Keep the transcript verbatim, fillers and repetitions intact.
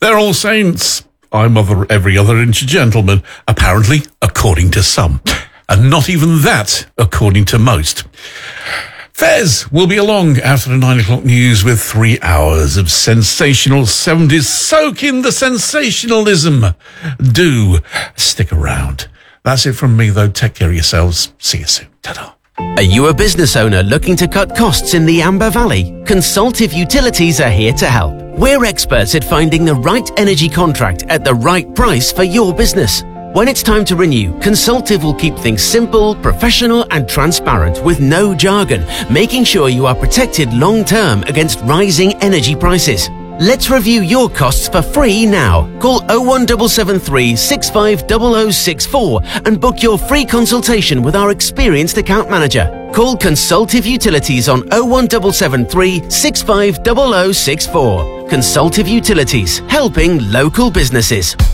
They're all saints. I'm of every other inch a gentleman, apparently, according to some. And not even that, according to most. Fez will be along after the nine o'clock news with three hours of sensational seventies. Soak in the sensationalism. Do stick around. That's it from me, though. Take care of yourselves. See you soon. Ta-da. Are you a business owner looking to cut costs in the Amber Valley? Consultive Utilities are here to help. We're experts at finding the right energy contract at the right price for your business. When it's time to renew, Consultive will keep things simple, professional and transparent with no jargon, making sure you are protected long-term against rising energy prices. Let's review your costs for free now. Call oh one seven seven three, six five zero zero six four and book your free consultation with our experienced account manager. Call Consultive Utilities on oh one seven seven three, six five zero zero six four. Consultive Utilities, helping local businesses.